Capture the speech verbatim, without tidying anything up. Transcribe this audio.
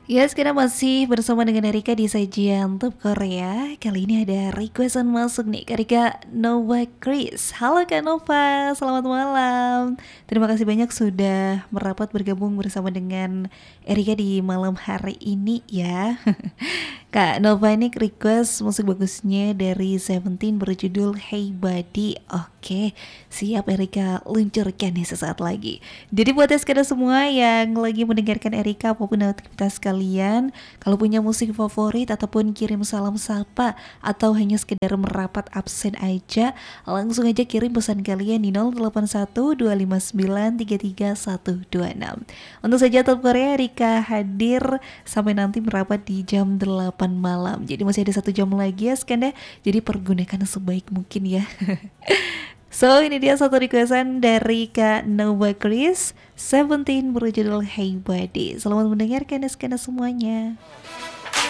Ya, sekarang masih bersama dengan Erika di sajian Top Korea. Kali ini ada requestan masuk nih, Kak Rika Nova Chris. Halo Kak Nova, selamat malam. Terima kasih banyak sudah merapat bergabung bersama dengan Erika di malam hari ini ya. Kak Nova ini request musik bagusnya dari Seventeen berjudul Hey Buddy. Oke, siap Erika luncurkan nih sesaat lagi. Jadi buat sekarang semua yang lagi mendengarkan Erika apapun aktivitas kalian, kalau punya musik favorit ataupun kirim salam sapa atau hanya sekedar merapat absen aja, langsung aja kirim pesan kalian di nol delapan satu dua lima sembilan tiga tiga satu dua enam. Untuk saja Top Korea Erika hadir sampai nanti merapat di jam delapan malam. Jadi masih ada satu jam lagi ya Skanda. Jadi pergunakan sebaik mungkin ya. So ini dia satu requestan dari Kak Nova Chris Seventeen berjudul Hey Buddy. Selamat mendengarkan ya Skanda semuanya.